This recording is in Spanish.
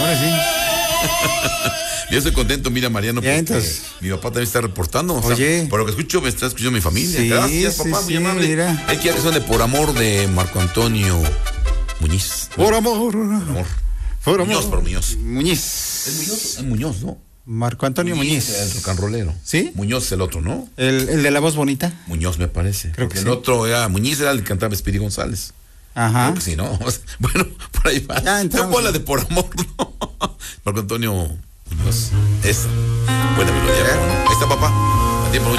ahora sí. Yo estoy contento, mira, Mariano, porque entonces, mi papá también está reportando. Oye. Por lo que escucho, me está escuchando mi familia. Sí, Gracias, papá, sí, muy amable. mira. Hay que son de Por Amor de Marco Antonio Muñiz. Por amor. Por amor. Por amor. Muñoz, por Muñoz. Muñiz. ¿Es Muñoz? Es Muñoz, ¿no? Marco Antonio Muñiz. El rock and rollero. ¿Sí? Muñoz es el otro, ¿no? El de la voz bonita. Muñoz, me parece. Creo que porque sí. el otro era, Muñiz era el que cantaba Speedy González. Ajá. Creo que sí, ¿no? Bueno, por ahí va. Ya entramos. No, pon la de Por Amor, ¿no? Marco Antonio Muñoz. Esa. Buena melodía. ¿Cómo no? Ahí está, papá. A tiempo,